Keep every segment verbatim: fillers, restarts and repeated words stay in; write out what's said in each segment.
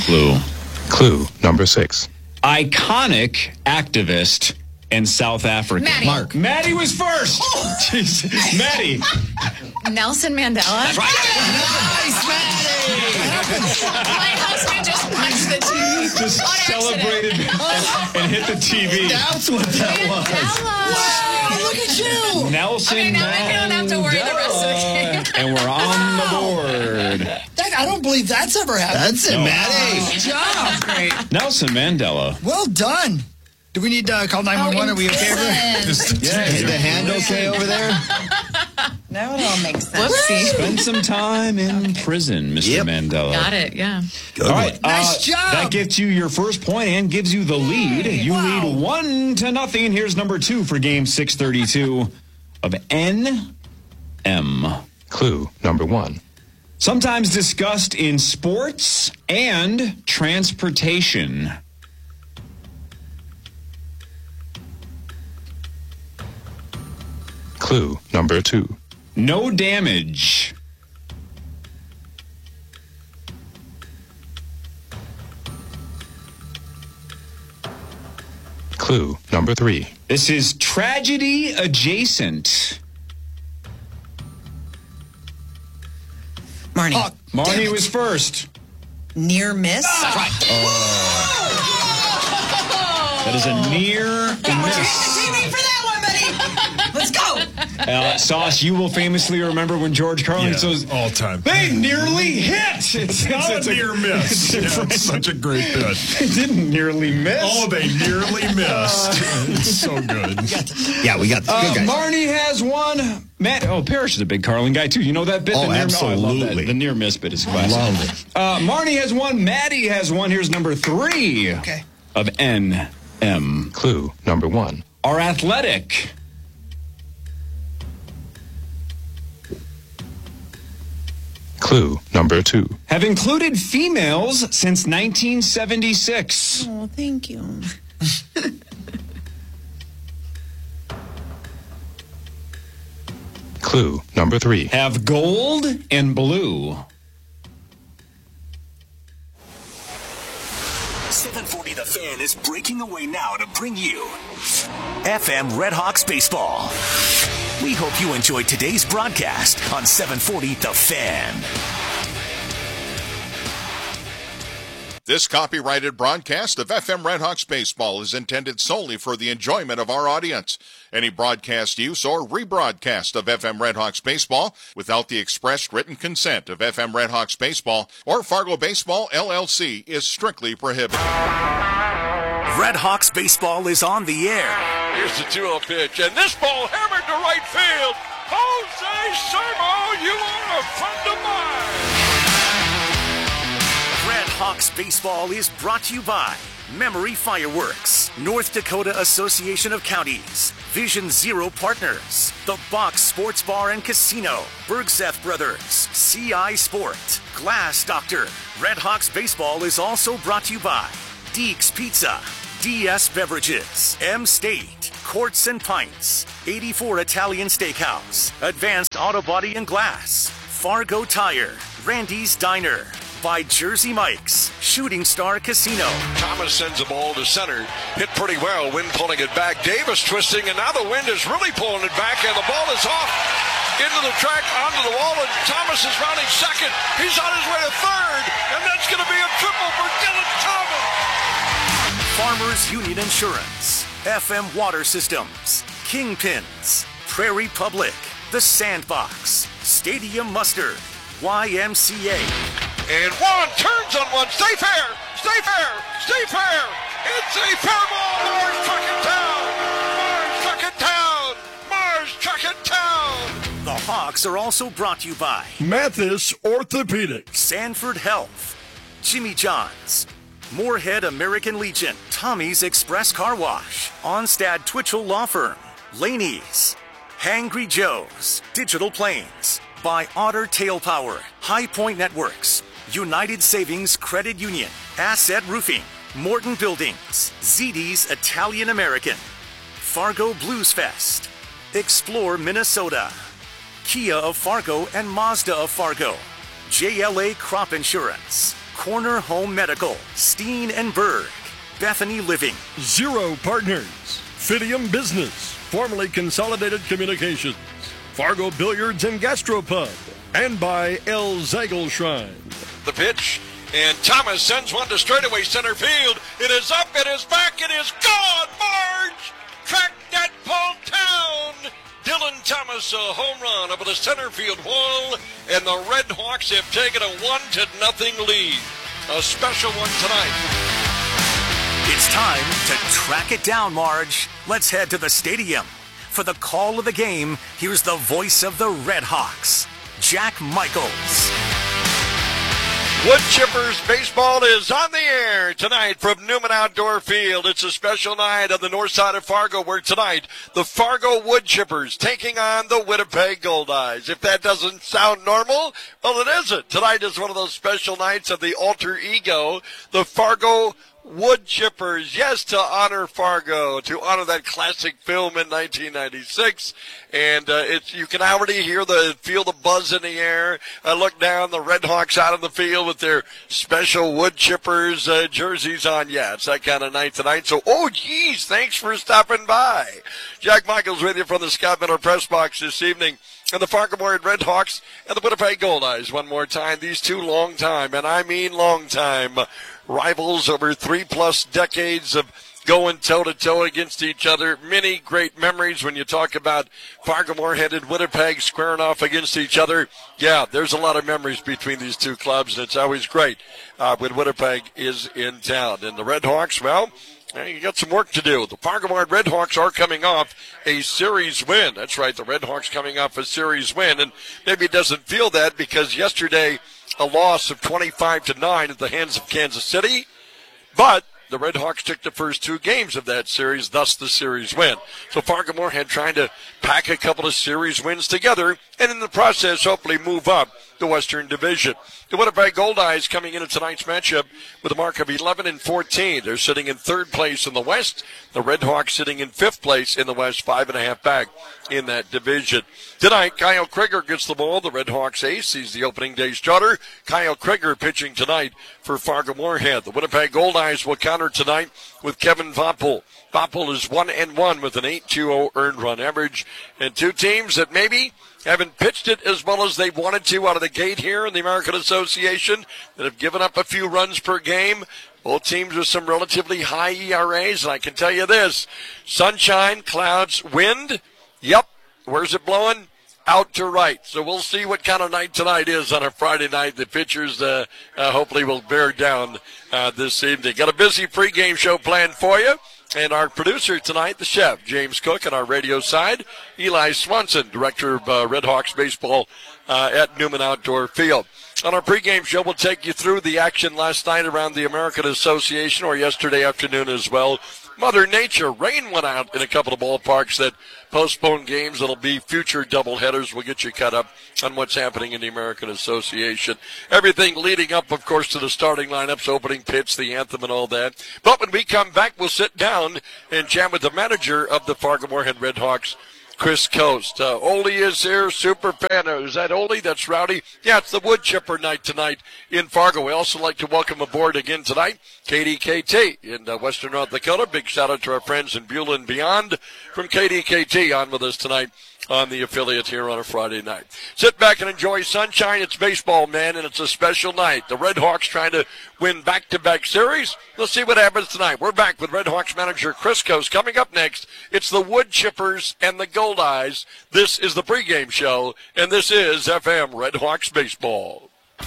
clue. Clue number six. Iconic activist in South Africa. Maddie. Mark. Maddie was first. Jeez. Maddie. Nelson Mandela. That's right. Nice, Maddie! My husband just punched the T V. Just celebrated and, and hit the T V. That's what that was. Mandela. Wow, look at you! Nelson Okay, now I don't have to worry the rest of the game. Mandela. And we're on the board. That, I don't believe that's ever happened. That's it, No. Maddie. Good job. Great. Nelson Mandela. Well done. Do we need to uh, call nine one one? Are we okay? Prison. Yeah, Is the hand okay over there? Now it all makes sense. spend some time in prison, Mister Yep. Mandela. Got it, yeah. Good All right, one. Nice uh, job. That gets you your first point and gives you the lead. You Wow. lead one to nothing. Here's number two for game six thirty-two of N M. Clue number one. Sometimes discussed in sports and transportation. Clue number two. No damage. Clue number three. This is tragedy adjacent. Marnie. Oh, Marnie was first. Near miss. That is a near miss. T V for that one, buddy. Let's go. Uh, Sauce, you will famously remember when George Carlin Yeah, says, all time. they nearly hit. It's, Not it's a near miss. It's, Yeah, it's such a great bit. They didn't nearly miss. Oh, they nearly missed. It's so good. Yeah, we got the Uh, good guys. Marnie has one. Matt, oh, Parrish is a big Carlin guy, too. You know that bit? Oh, the near, absolutely. I love that. The near miss bit is classic. Love it. Uh, Marnie has one. Maddie has one. Here's number three Okay. of N M. Clue number one. Are athletic. Clue number two. Have included females since nineteen seventy-six. Oh, thank you. Clue number three. Have gold and blue. seven forty The Fan is breaking away now to bring you F M Redhawks Baseball. We hope you enjoyed today's broadcast on seven forty The Fan. This copyrighted broadcast of F M Redhawks Baseball is intended solely for the enjoyment of our audience. Any broadcast use or rebroadcast of F M Redhawks Baseball without the expressed written consent of F M Redhawks Baseball or Fargo Baseball, L L C is strictly prohibited. Redhawks Baseball is on the air. Here's the two oh pitch, and this ball hammered to right field. Jose Sermo, you are a friend of mine. Redhawks Baseball is brought to you by Memory Fireworks, North Dakota Association of Counties, Vision Zero Partners, The Box Sports Bar and Casino, Bergseth Brothers, C I Sport, Glass Doctor. Redhawks Baseball is also brought to you by Deeks Pizza, D S Beverages, M State, Courts and Pints, eighty-four Italian Steakhouse, Advanced Auto Body and Glass, Fargo Tire, Randy's Diner, by Jersey Mike's, Shooting Star Casino. Thomas sends the ball to center. Hit pretty well. Wind pulling it back. Davis twisting, and now the wind is really pulling it back, and the ball is off into the track, onto the wall, and Thomas is rounding second. He's on his way to third, and that's going to be a triple for Dylan Thomas. Farmers Union Insurance, F M Water Systems, Kingpins, Prairie Public, The Sandbox, Stadium Mustard, Y M C A. And one turns on one. Stay fair. Stay fair. Stay fair. It's a fair ball. Mars truck it down. Mars truck it down. Mars truck it down. The Hawks are also brought to you by Mathis Orthopedics, Sanford Health, Jimmy John's, Moorhead American Legion, Tommy's Express Car Wash, Onstad Twitchell Law Firm, Laney's, Hangry Joe's, Digital Planes, by Otter Tail Power, High Point Networks, United Savings Credit Union, Asset Roofing, Morton Buildings, Z D's Italian American, Fargo Blues Fest, Explore Minnesota, Kia of Fargo and Mazda of Fargo, J L A Crop Insurance, Corner Home Medical, Steen and Berg, Bethany Living, Zero Partners, Fidium Business, formerly Consolidated Communications, Fargo Billiards and Gastropub, and by El Zagel Shrine. The pitch, and Thomas sends one to straightaway center field. It is up, it is back, it is gone. Marge, track that ball down. Dylan Thomas, a home run over the center field wall, and the Red Hawks have taken a one to nothing lead. A special one tonight. It's time to track it down, Marge. Let's head to the stadium. For the call of the game, here's the voice of the Red Hawks, Jack Michaels. Wood Chippers baseball is on the air tonight from Newman Outdoor Field. It's a special night on the north side of Fargo where tonight the Fargo Wood Chippers taking on the Winnipeg Goldeyes. If that doesn't sound normal, well, it isn't. Tonight is one of those special nights of the alter ego, the Fargo Wood Chippers, yes, to honor Fargo, to honor that classic film in nineteen ninety-six, and uh, it's you can already hear the feel the buzz in the air. I look down, the Red Hawks out on the field with their special Wood Chippers uh, jerseys on. Yeah, it's that kind of night tonight. So, oh geez, thanks for stopping by. Jack Michaels with you from the Scott Miller Press Box this evening. And the Fargo Red Hawks and the Winnipeg Goldeyes one more time. These two long time, and I mean long time, rivals over three-plus decades of going toe-to-toe against each other. Many great memories when you talk about Fargo Moorhead and Winnipeg squaring off against each other. Yeah, there's a lot of memories between these two clubs, and it's always great uh, when Winnipeg is in town. And the Red Hawks, well, you got some work to do. The Fargo Red Hawks are coming off a series win. That's right, the Red Hawks coming off a series win. And maybe it doesn't feel that because yesterday a loss of twenty-five to nine at the hands of Kansas City. But the Red Hawks took the first two games of that series, thus the series win. So Fargo Moorhead trying to pack a couple of series wins together and in the process hopefully move up the Western Division. The Winnipeg Goldeyes coming into tonight's matchup with a mark of eleven and fourteen. They're sitting in third place in the West. The Red Hawks sitting in fifth place in the West, five and a half back in that division. Tonight, Kyle Krieger gets the ball, the Red Hawks ace. He's the opening day starter. Kyle Krieger pitching tonight for Fargo Moorhead. The Winnipeg Goldeyes will counter tonight with Kevin Voppel. Voppel is one and one with an eight point two oh earned run average. And two teams that maybe haven't pitched it as well as they wanted to out of the gate here in the American Association, that have given up a few runs per game. Both teams with some relatively high E R As, and I can tell you this, sunshine, clouds, wind, yep, where's it blowing? Out to right. So we'll see what kind of night tonight is on a Friday night. The pitchers uh, uh, hopefully will bear down uh, this evening. Got a busy pregame show planned for you. And our producer tonight, the chef, James Cook, on our radio side, Eli Swanson, director of uh, Red Hawks baseball uh, at Newman Outdoor Field. On our pregame show, we'll take you through the action last night around the American Association, or yesterday afternoon as well. Mother Nature, rain went out in a couple of ballparks that postponed games. It'll be future doubleheaders. We'll get you caught up on what's happening in the American Association. Everything leading up, of course, to the starting lineups, opening pitch, the anthem, and all that. But when we come back, we'll sit down and chat with the manager of the Fargo Moorhead Red Hawks, Chris Coast. Uh, Ole is here, super fan. Is that Ole? That's Rowdy. Yeah, it's the Wood Chipper night tonight in Fargo. We also like to welcome aboard again tonight K D K T in uh, Western North Dakota. Big shout out to our friends in Beulah and beyond from K D K T on with us tonight on the affiliate here on a Friday night. Sit back and enjoy sunshine. It's baseball, man, and it's a special night. The Red Hawks trying to win back-to-back series. Let's see what happens tonight. We're back with Red Hawks manager Chris Coast. Coming up next, it's the Wood Chippers and the Goldeyes. This is the pregame show, and this is F M Red Hawks baseball.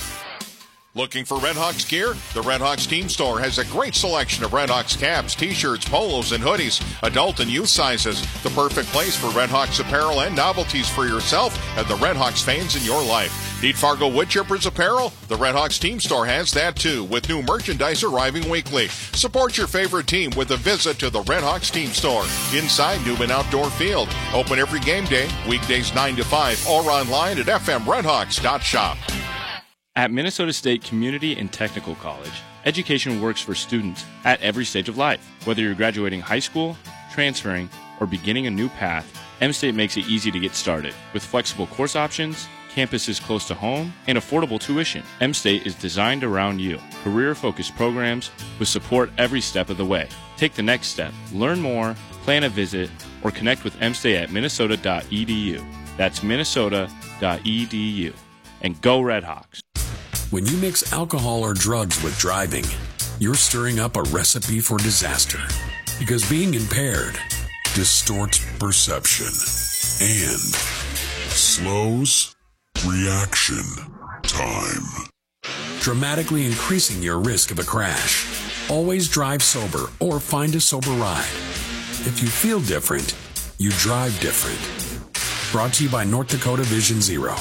Looking for Red Hawks gear? The Red Hawks Team Store has a great selection of Red Hawks caps, t-shirts, polos, and hoodies, adult and youth sizes. The perfect place for Red Hawks apparel and novelties for yourself and the Red Hawks fans in your life. Need Fargo Wood Chippers apparel? The Red Hawks Team Store has that too, with new merchandise arriving weekly. Support your favorite team with a visit to the Red Hawks Team Store inside Newman Outdoor Field. Open every game day, weekdays nine to five, or online at f m red hawks dot shop. At Minnesota State Community and Technical College, education works for students at every stage of life. Whether you're graduating high school, transferring, or beginning a new path, M-State makes it easy to get started with flexible course options, campuses close to home, and affordable tuition. M-State is designed around you. Career-focused programs with support every step of the way. Take the next step. Learn more, plan a visit, or connect with M-State at minnesota dot e d u. That's minnesota dot e d u. And go Red Hawks. When you mix alcohol or drugs with driving, you're stirring up a recipe for disaster. Because being impaired distorts perception and slows reaction time, dramatically increasing your risk of a crash. Always drive sober or find a sober ride. If you feel different, you drive different. Brought to you by North Dakota Vision Zero.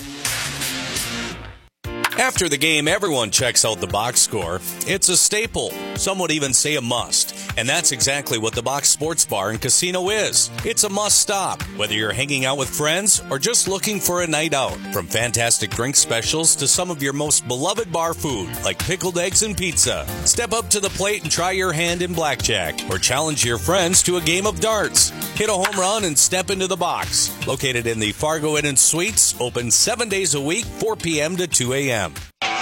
After the game, everyone checks out the box score. It's a staple. Some would even say a must. And that's exactly what the Box Sports Bar and Casino is. It's a must stop, whether you're hanging out with friends or just looking for a night out. From fantastic drink specials to some of your most beloved bar food, like pickled eggs and pizza. Step up to the plate and try your hand in blackjack, or challenge your friends to a game of darts. Hit a home run and step into the box. Located in the Fargo Inn and Suites, open seven days a week, four p.m. to two a.m.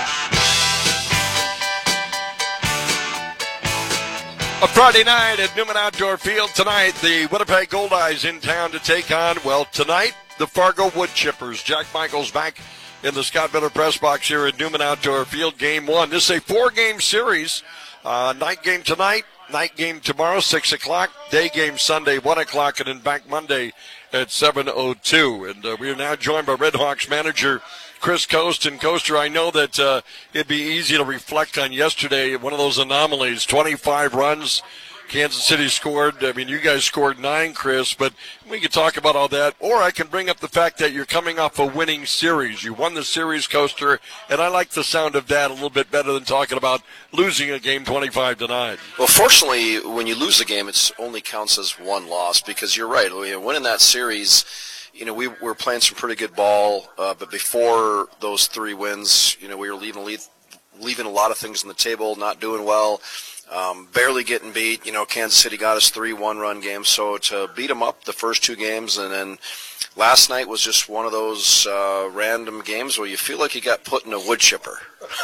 A Friday night at Newman Outdoor Field. Tonight, the Winnipeg Goldeyes in town to take on, well, tonight, the Fargo Wood Chippers. Jack Michaels back in the Scott Miller press box here at Newman Outdoor Field, game one. This is a four-game series. Uh, night game tonight, night game tomorrow, six o'clock. Day game Sunday, one o'clock, and then back Monday at seven oh two. And uh, we are now joined by Red Hawks manager Chris Coast. And Coaster, I know that uh, it'd be easy to reflect on yesterday, one of those anomalies, twenty-five runs, Kansas City scored. I mean, you guys scored nine, Chris, but we could talk about all that. Or I can bring up the fact that you're coming off a winning series. You won the series, Coaster, and I like the sound of that a little bit better than talking about losing a game twenty-five to nine. Well, fortunately, when you lose a game, it only counts as one loss, because you're right. Winning that series, you know, we were playing some pretty good ball, uh, but before those three wins, you know, we were leaving, leaving a lot of things on the table, not doing well. Um, barely getting beat. You know, Kansas City got us three one-run games, so to beat them up the first two games, and then last night was just one of those uh, random games where you feel like you got put in a wood chipper.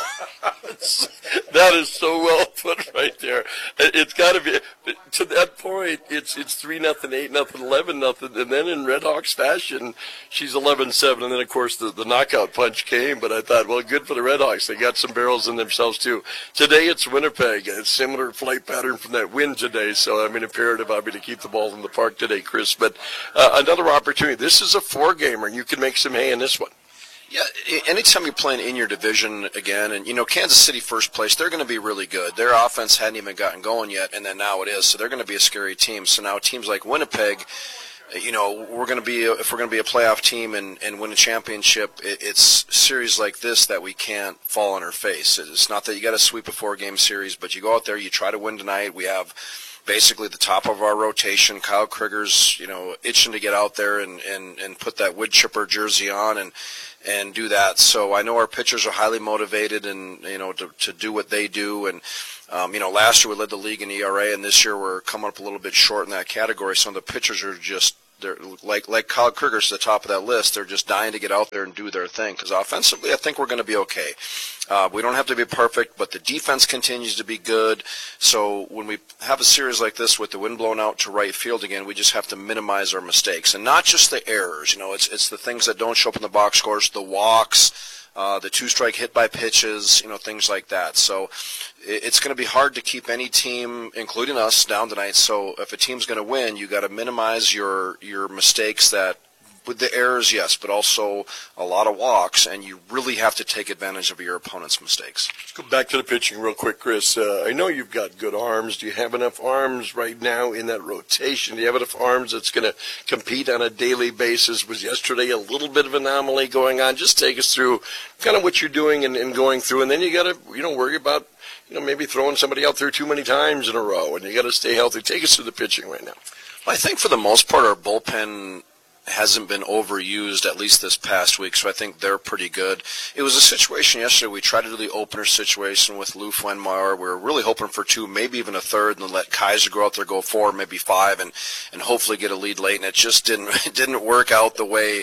That is so well put right there. It's got to be, to that point, it's it's three nothing, eight nothing, eleven nothing, and then in Red Hawks fashion, she's eleven seven, and then, of course, the, the knockout punch came, but I thought, well, good for the Red Hawks. They got some barrels in themselves, too. Today, it's Winnipeg. It's similar flight pattern from that win today, so, I mean, imperative, obviously, to keep the ball in the park today, Chris. But uh, another opportunity. This is a four-gamer, and you can make some hay in this one. Yeah, anytime you're playing in your division again, and, you know, Kansas City first place, they're going to be really good. Their offense hadn't even gotten going yet, and then now it is, so they're going to be a scary team. So now teams like Winnipeg, you know, we're going to be, if we're going to be a playoff team and, and win a championship, it's series like this that we can't fall on our face. It's not that you got to sweep a four-game series, but you go out there, you try to win tonight. We have basically the top of our rotation. Kyle Krieger's, you know, itching to get out there and, and, and put that wood chipper jersey on and and do that. So I know our pitchers are highly motivated and, you know, to, to do what they do. And, um, you know, last year we led the league in E R A, and this year we're coming up a little bit short in that category. Some of the pitchers are just, they're like like Kyle Krieger's at the top of that list. They're just dying to get out there and do their thing, because offensively I think we're going to be okay. Uh, we don't have to be perfect, but the defense continues to be good. So when we have a series like this with the wind blown out to right field again, we just have to minimize our mistakes, and not just the errors. You know, it's it's the things that don't show up in the box scores, the walks, uh, the two-strike hit by pitches, you know, things like that. So it's going to be hard to keep any team, including us, down tonight. So if a team's going to win, you got to minimize your your mistakes, that with the errors, yes, but also a lot of walks, and you really have to take advantage of your opponent's mistakes. Let's go back to the pitching real quick, Chris. Uh, I know you've got good arms. Do you have enough arms right now in that rotation? Do you have enough arms that's going to compete on a daily basis? Was yesterday a little bit of an anomaly going on? Just take us through kind of what you're doing and, and going through, and then you got to, you know, worry about, you know, maybe throwing somebody out there too many times in a row, and you got to stay healthy. Take us through the pitching right now. Well, I think for the most part our bullpen hasn't been overused, at least this past week, so I think they're pretty good. It was a situation yesterday. We tried to do the opener situation with Lou Fuenmayer. We were really hoping for two, maybe even a third, and then let Kaiser go out there, go four, maybe five, and, and hopefully get a lead late, and it just didn't it didn't work out the way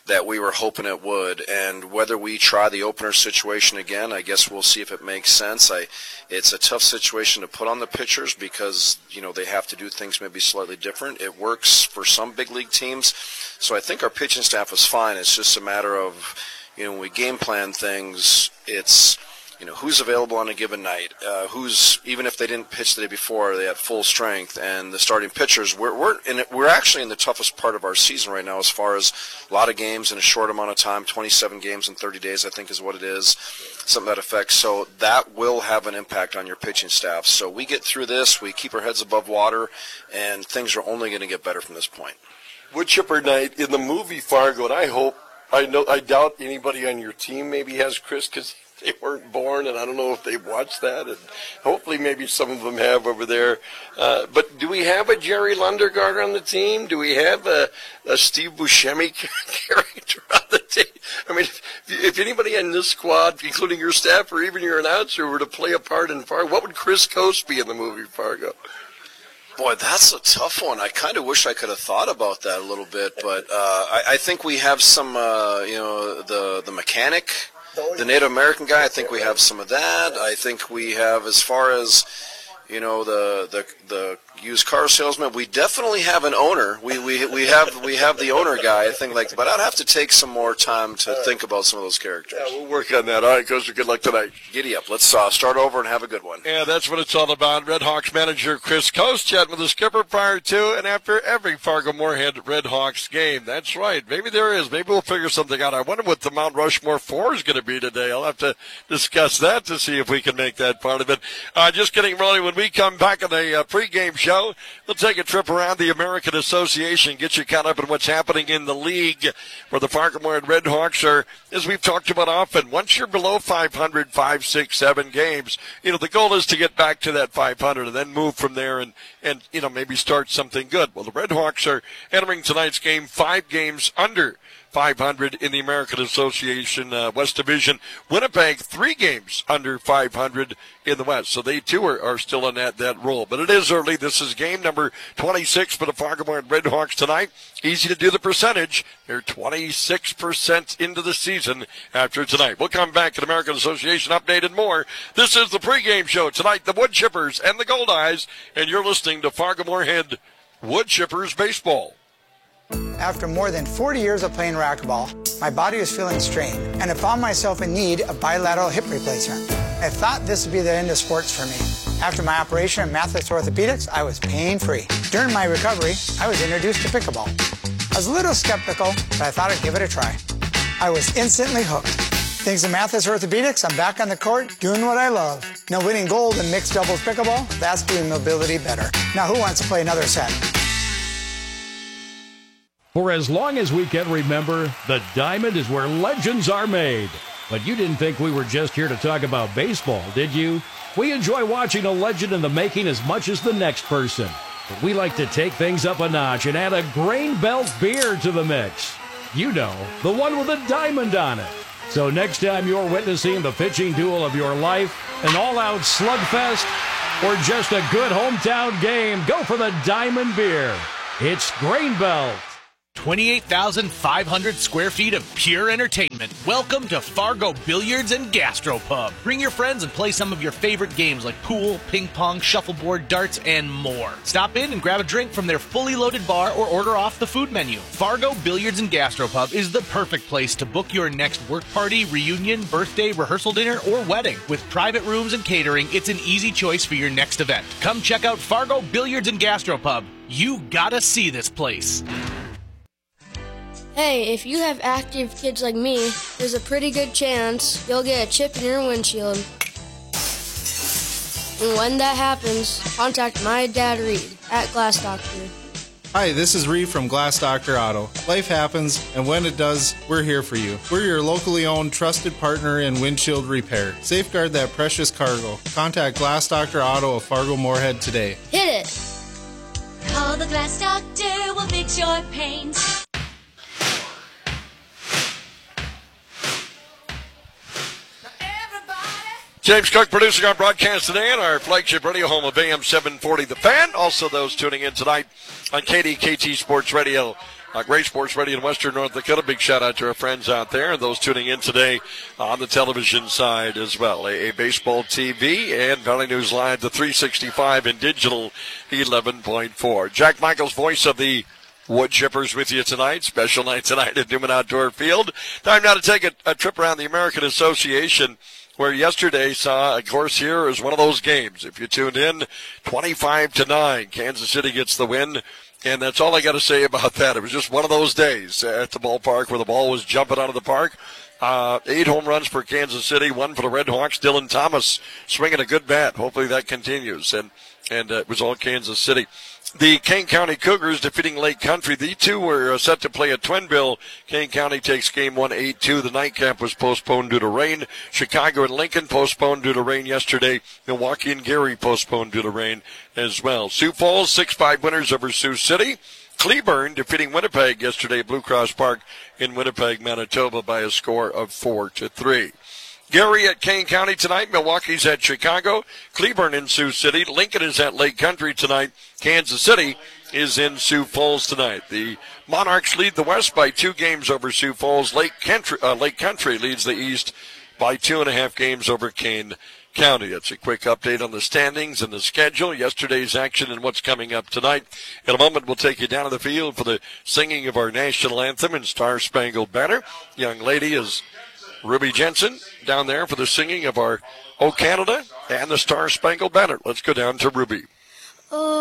that we were hoping it would. And whether we try the opener situation again, I guess we'll see if it makes sense. I, it's a tough situation to put on the pitchers because, you know, they have to do things maybe slightly different. It works for some big league teams. So I think our pitching staff is fine. It's just a matter of, you know, when we game plan things, it's, you know, who's available on a given night, uh, who's, even if they didn't pitch the day before, they had full strength, and the starting pitchers, we're, we're, in it, we're actually in the toughest part of our season right now as far as a lot of games in a short amount of time, twenty-seven games in thirty days, I think is what it is, something that affects. So that will have an impact on your pitching staff. So we get through this, we keep our heads above water, and things are only going to get better from this point. Wood chipper night in the movie Fargo, and I hope, I know, I doubt anybody on your team maybe has Chris because they weren't born, and I don't know if they've watched that, and hopefully maybe some of them have over there. Uh, but do we have a Jerry Lundegaard on the team? Do we have a, a Steve Buscemi character on the team? I mean, if, if anybody in this squad, including your staff or even your announcer, were to play a part in Fargo, what would Chris Coast be in the movie Fargo? Boy, that's a tough one. I kind of wish I could have thought about that a little bit, but uh, I, I think we have some, uh, you know, the the mechanic, the Native American guy. I think we have some of that. I think we have, as far as, you know, the the the used car salesman. We definitely have an owner. We we we have we have the owner guy. I think like, but I'd have to take some more time to think about some of those characters. Yeah, we'll work on that. All right, Coach, good luck tonight. Giddy up. Let's uh, start over and have a good one. Yeah, that's what it's all about. Red Hawks manager Chris Coast chatting with the skipper prior to and after every Fargo Moorhead Red Hawks game. That's right. Maybe there is. Maybe we'll figure something out. I wonder what the Mount Rushmore four is going to be today. I'll have to discuss that to see if we can make that part of it. Uh, just getting ready. When we come back on the uh, pregame show, we'll take a trip around the American Association, get you caught up in what's happening in the league, where the Fargo Moorhead Red Hawks are, as we've talked about often, once you're below five hundred, five, six, seven games, you know, the goal is to get back to that five hundred and then move from there and, and you know, maybe start something good. Well, the Red Hawks are entering tonight's game five games under five hundred in the American Association uh, West Division. Winnipeg, three games under five hundred in the West. So they, too, are, are still in that, that role. But it is early. This is game number twenty-six for the Fargo Moorhead Red Hawks tonight. Easy to do the percentage. They're twenty-six percent into the season after tonight. We'll come back to the American Association update and more. This is the pregame show tonight, the Wood Chippers and the Gold Eyes, and you're listening to Fargo Moorhead Wood Chippers Baseball. After more than forty years of playing racquetball, my body was feeling strained, and I found myself in need of bilateral hip replacement. I thought this would be the end of sports for me. After my operation at Mathis Orthopedics, I was pain-free. During my recovery, I was introduced to pickleball. I was a little skeptical, but I thought I'd give it a try. I was instantly hooked. Thanks to Mathis Orthopedics, I'm back on the court doing what I love. Now winning gold in mixed doubles pickleball, that's doing mobility better. Now who wants to play another set? For as long as we can remember, the Diamond is where legends are made. But you didn't think we were just here to talk about baseball, did you? We enjoy watching a legend in the making as much as the next person. But we like to take things up a notch and add a Grain Belt beer to the mix. You know, the one with a diamond on it. So next time you're witnessing the pitching duel of your life, an all-out slugfest, or just a good hometown game, go for the Diamond beer. It's Grain Belt. twenty-eight thousand five hundred square feet of pure entertainment. Welcome to Fargo Billiards and Gastropub. Bring your friends and play some of your favorite games like pool, ping pong, shuffleboard, darts, and more. Stop in and grab a drink from their fully loaded bar or order off the food menu. Fargo Billiards and Gastropub is the perfect place to book your next work party, reunion, birthday, rehearsal dinner, or wedding. With private rooms and catering, it's an easy choice for your next event. Come check out Fargo Billiards and Gastropub. You gotta see this place. Hey, if you have active kids like me, there's a pretty good chance you'll get a chip in your windshield. And when that happens, contact my dad Reed at Glass Doctor. Hi, this is Reed from Glass Doctor Auto. Life happens, and when it does, we're here for you. We're your locally owned, trusted partner in windshield repair. Safeguard that precious cargo. Contact Glass Doctor Auto of Fargo Moorhead today. Hit it! Call the Glass Doctor, we'll fix your paint. James Cook producing our broadcast today on our flagship radio home of A M seven forty The Fan. Also those tuning in tonight on K D K T Sports Radio Uh, Great Sports Radio in Western North Dakota. Big shout out to our friends out there and those tuning in today on the television side as well. A, a baseball T V and Valley News Live, the three sixty-five and digital eleven point four. Jack Michaels, voice of the Wood Chippers, with you tonight. Special night tonight at Newman Outdoor Field. Time now to take a, a trip around the American Association, where yesterday saw, of course, here is one of those games. If you tuned in, twenty-five to nine, Kansas City gets the win. And that's all I got to say about that. It was just one of those days at the ballpark where the ball was jumping out of the park. Uh, eight home runs for Kansas City, one for the Red Hawks. Dylan Thomas swinging a good bat. Hopefully that continues. And and uh, it was all Kansas City. The Kane County Cougars defeating Lake Country. The two were uh, set to play at Twin Bill. Kane County takes game one eight two. The nightcap was postponed due to rain. Chicago and Lincoln postponed due to rain yesterday. Milwaukee and Gary postponed due to rain as well. Sioux Falls six five winners over Sioux City. Cleburne defeating Winnipeg yesterday at Blue Cross Park in Winnipeg, Manitoba by a score of four to three. Gary at Kane County tonight. Milwaukee's at Chicago. Cleburne in Sioux City. Lincoln is at Lake Country tonight. Kansas City is in Sioux Falls tonight. The Monarchs lead the West by two games over Sioux Falls. Lake Country, uh, Lake Country leads the East by two and a half games over Kane County. That's a quick update on the standings and the schedule, yesterday's action, and what's coming up tonight. In a moment, we'll take you down to the field for the singing of our national anthem and Star Spangled Banner. Young lady is Ruby Jensen down there for the singing of our O Canada and the Star Spangled Banner. Let's go down to Ruby. Oh.